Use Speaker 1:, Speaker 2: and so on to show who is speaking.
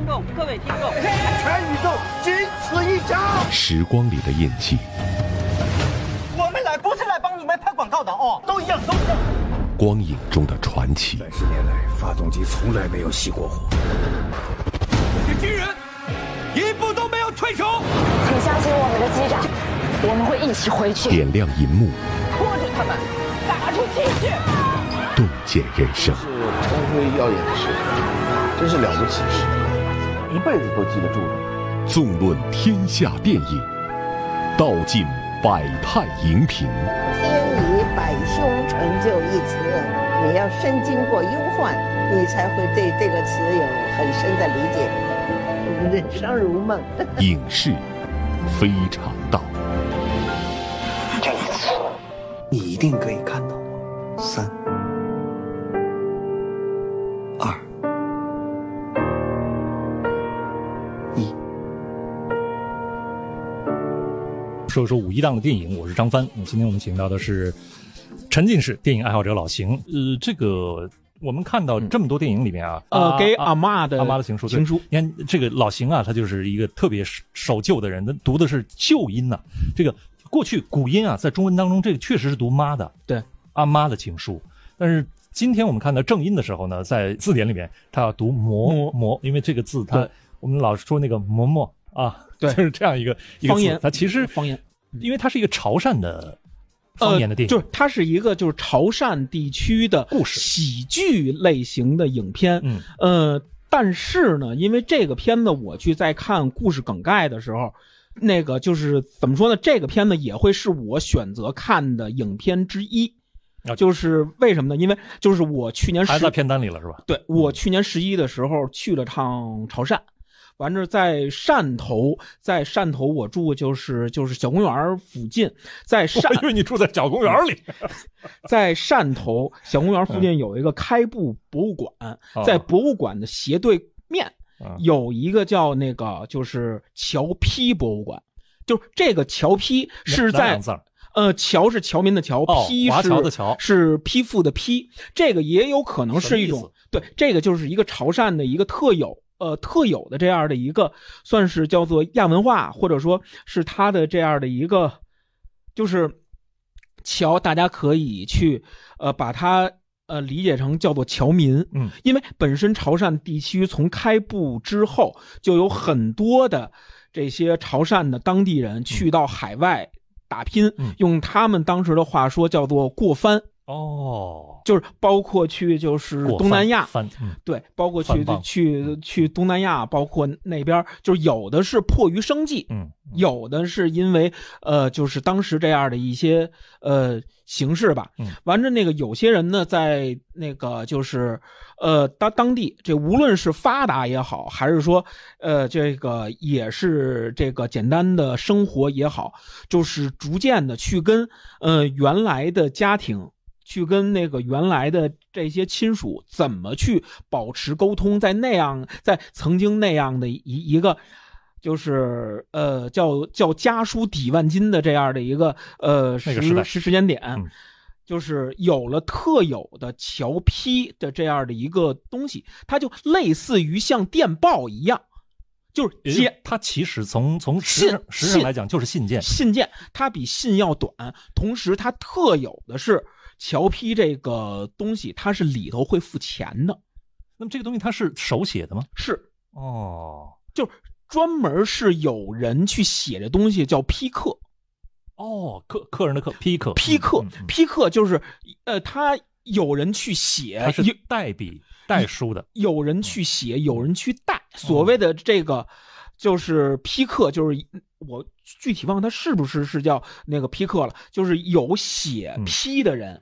Speaker 1: 众，各位听众，
Speaker 2: 全宇宙仅此一家。
Speaker 3: 时光里的印记，
Speaker 2: 我们来不是来帮你们拍广告的哦，都一样，都一样。
Speaker 3: 光影中的传奇。
Speaker 4: 30年来，发动机从来没有熄过火。
Speaker 2: 这些军人一步都没有退手。
Speaker 5: 请相信我们的机长，我们会一起回去。
Speaker 3: 点亮银幕，
Speaker 5: 拖着他们打出去去。
Speaker 3: 洞见人生。
Speaker 6: 是光辉耀眼的事，真是了不起的事，一辈子都记得住的。
Speaker 3: 纵论天下电影，道尽百态荧屏。
Speaker 7: 天以百凶成就一词，你要深经过忧患，你才会对这个词有很深的理解。人生如梦。
Speaker 3: 影视非常道。
Speaker 7: 这一次，
Speaker 4: 你一定可以看到我。3、2、1。
Speaker 8: 说一说五一档的电影，我是张帆。今天我们请到的是沉浸式电影爱好者老邢。这个我们看到这么多电影里面
Speaker 9: 给阿嬷的
Speaker 8: 情书。
Speaker 9: 情书，
Speaker 8: 你看这个老邢啊，他就是一个特别守旧的人，他读的是旧音呐。这个过去古音啊，在中文当中，这个确实是读妈的，
Speaker 9: 对，
Speaker 8: 阿妈的情书。但是今天我们看到正音的时候呢，在字典里面，他要读魔，因为这个字我们老说那个嬷啊，
Speaker 9: 对，
Speaker 8: 就是这样一个
Speaker 9: 方言。
Speaker 8: 它其实
Speaker 9: 方言，
Speaker 8: 因为它是一个潮汕的方言的电影，
Speaker 9: 就是它是一个就是潮汕地区的
Speaker 8: 故事
Speaker 9: 喜剧类型的影片。但是呢，因为这个片子我去在看故事梗概的时候，那个就是怎么说呢？这个片子也会是我选择看的影片之一。就是为什么呢？因为就是我去年
Speaker 8: 还在片单里了是吧？
Speaker 9: 对，我去年11的时候去了趟潮汕。完了，在汕头我住就是小公园附近，在
Speaker 8: 我以为你住在小公园里。
Speaker 9: 在汕头小公园附近有一个开埠博物馆，在博物馆的斜对面有一个叫那个就是侨批博物馆，就是这个侨批是在侨是侨民的侨，批是批复的批，这个也有可能是一种，对，这个就是一个潮汕的一个特有的这样的一个算是叫做亚文化，或者说是它的这样的一个就是侨，大家可以去把它理解成叫做侨民。因为本身潮汕地区从开埠之后就有很多的这些潮汕的当地人去到海外打拼，用他们当时的话说叫做过番。就是包括去就是东南亚，对，包括去东南亚，包括那边就是有的是迫于生计，有的是因为就是当时这样的一些形式吧。完了那个有些人呢，在那个就是当地这无论是发达也好，还是说这个也是这个简单的生活也好，就是逐渐的去跟原来的家庭。去跟那个原来的这些亲属怎么去保持沟通，在曾经那样的一个就是叫家书抵万金的这样的一个时间点，就是有了特有的侨批的这样的一个东西，它就类似于像电报一样。就是
Speaker 8: 它其实从时上来讲就是信件，
Speaker 9: 它比信要短，同时它特有的是侨批这个东西，它是里头会付钱的。
Speaker 8: 那么这个东西它是手写的吗？
Speaker 9: 是。就是专门是有人去写这东西叫批刻。
Speaker 8: 客人的客，批
Speaker 9: 刻就是他有人去写，
Speaker 8: 它是代笔代书的，
Speaker 9: 有人去写，有人去代。所谓的这个就是批刻，就是我具体忘它是不是叫那个批刻了，就是有写批的人